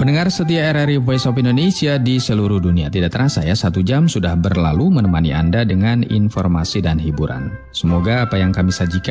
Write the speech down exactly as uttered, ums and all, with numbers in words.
Pendengar setia R R I Voice of Indonesia di seluruh dunia, tidak terasa ya satu jam sudah berlalu menemani Anda dengan informasi dan hiburan. Semoga apa yang kami sajikan